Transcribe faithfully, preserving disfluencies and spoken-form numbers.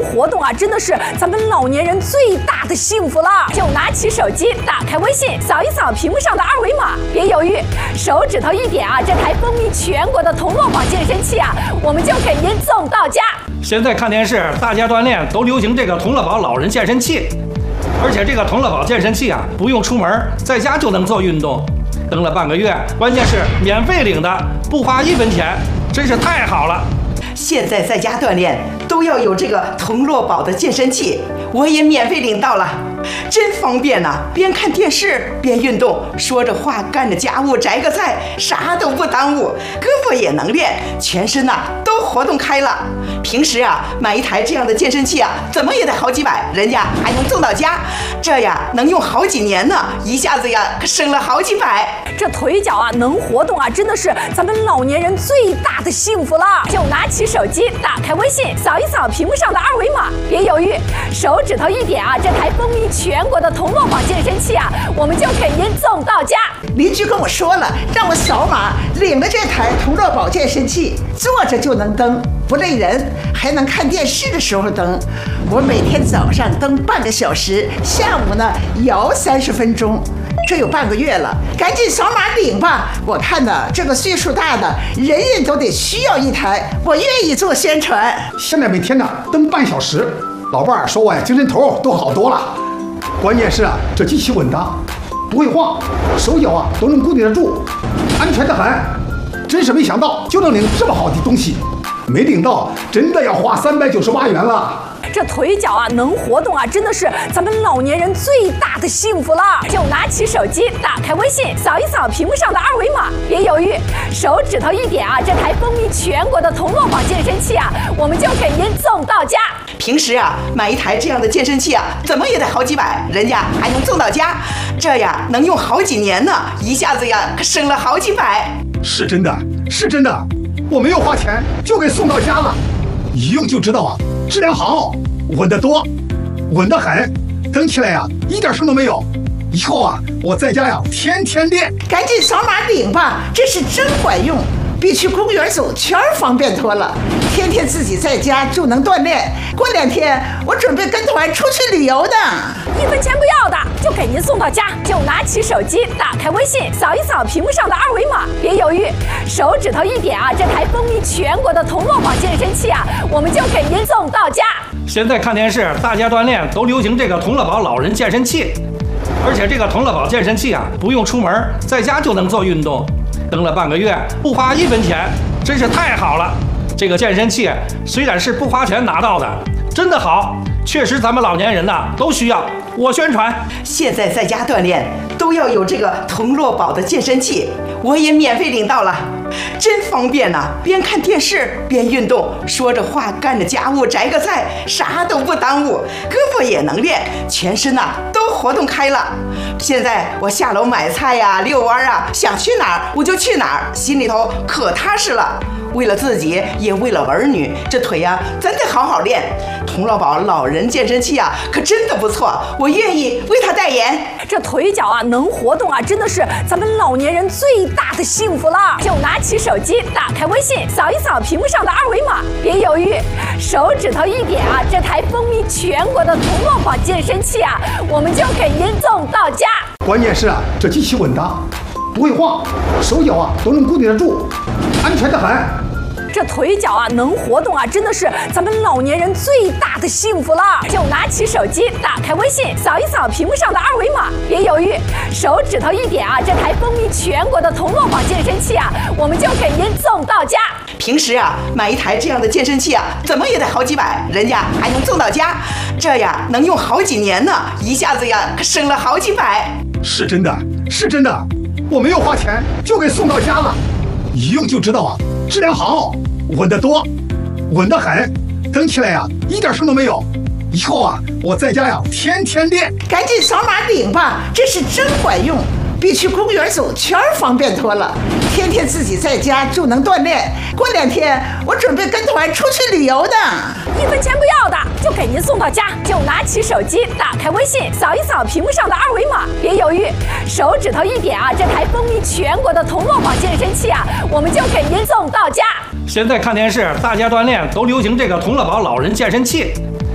活动啊，真的是咱们老年人最大的幸福了。就拿起手机，打开微信，扫一扫屏幕上的二维码，别犹豫，手指头一点啊，这台风靡全国的童乐宝健身器啊，我们就给您送到家。 现在看电视，大家锻炼都流行这个童乐宝老人健身器，而且这个童乐宝健身器啊，不用出门，在家就能做运动。登了半个月，关键是免费领的，不花一分钱，真是太好了。 现在在家锻炼都要有这个童乐宝的健身器，我也免费领到了，真方便呐、啊！边看电视边运动，说着话干着家务，摘个菜，啥都不耽误，胳膊也能练，全身呐、啊、都活动开了。平时啊买一台这样的健身器啊，怎么也得好几百，人家还能送到家，这呀能用好几年呢，一下子呀可省了好几百。 这腿脚啊能活动啊，真的是咱们老年人最大的幸福了。就拿起手机，打开微信，扫一扫屏幕上的二维码，别犹豫，手指头一点啊，这台风靡全国的童乐宝健身器啊，我们就给您送到家。 邻居跟我说了，让我扫码领了这台童乐宝健身器，坐着就能蹬，不累人，还能看电视的时候蹬。我每天早上蹬半个小时，下午呢摇三十分钟。这有半个月了，赶紧扫码领吧！我看呢，这个岁数大的人人都得需要一台，我愿意做宣传。 现在每天呢蹬半小时，老伴儿说我呀精神头都好多了。关键是啊，这机器稳当，不会晃，手脚啊都能固定得住，安全得很。真是没想到就能领这么好的东西，没领到真的要花三百九十八元了。 这腿脚啊能活动啊，真的是咱们老年人最大的幸福了。就拿起手机，打开微信，扫一扫屏幕上的二维码，别犹豫，手指头一点啊，这台风靡全国的童乐宝健身器啊，我们就给您送到家。 平时啊买一台这样的健身器啊，怎么也得好几百，人家还能送到家，这呀能用好几年呢，一下子呀可省了好几百。 是真的，是真的，我没有花钱就给送到家了，一用就知道啊，质量好，稳得多，稳得很，蹬起来呀、啊、一点声都没有。以后啊我在家呀天天练。 赶紧扫码领吧，这是真管用，比去公园走圈方便多了。天天自己在家就能锻炼，过两天我准备跟团出去旅游的。 一分钱不要的，就给您送到家。就拿起手机，打开微信，扫一扫屏幕上的二维码，别犹豫，手指头一点啊，这台风靡全国的童乐宝健身器啊，我们就给您送到家。 现在看电视，大家锻炼都流行这个童乐宝老人健身器，而且这个童乐宝健身器啊，不用出门，在家就能做运动。蹬了半个月，不花一分钱，真是太好了。这个健身器虽然是不花钱拿到的，真的好，确实咱们老年人呐都需要。我宣传， 现在在家锻炼都要有这个童乐宝的健身器，我也免费领到了，真方便呐、啊！边看电视边运动，说着话干着家务，摘个菜，啥都不耽误，胳膊也能练，全身呐、啊、都活动开了。现在我下楼买菜呀、遛弯啊，想去哪儿我就去哪儿，心里头可踏实了。为了自己，也为了儿女，这腿呀、啊、真得好好练。童乐宝老人健身器啊，可真的不错，我愿意为他代言。 这腿脚啊能活动啊，真的是咱们老年人最大的幸福了。就拿起手机，打开微信，扫一扫屏幕上的二维码，别犹豫，手指头一点啊，这台风靡全国的童乐宝健身器啊，我们就给您送到家。 关键是啊，这机器稳当，不会晃，手脚啊都能固定得住，安全得很。 这腿脚啊能活动啊，真的是咱们老年人最大的幸福了。就拿起手机，打开微信，扫一扫屏幕上的二维码，别犹豫，手指头一点啊，这台风靡全国的童乐宝健身器啊，我们就给您送到家。 平时啊买一台这样的健身器啊，怎么也得好几百，人家还能送到家，这呀能用好几年呢，一下子呀可省了好几百。 是真的，是真的，我没有花钱就给送到家了，一用就知道啊，质量好，稳得多，稳得很，蹬起来呀、啊、一点声都没有。以后啊我在家呀天天练。 赶紧扫码领吧，这是真管用，比去公园走圈方便多了。天天自己在家就能锻炼，过两天我准备跟团出去旅游的。 一分钱不要的，就给您送到家。就拿起手机，打开微信，扫一扫屏幕上的二维码，别犹豫，手指头一点啊，这台风靡全国的童乐宝健身器啊，我们就给您送到家。 现在看电视，大家锻炼都流行这个童乐宝老人健身器，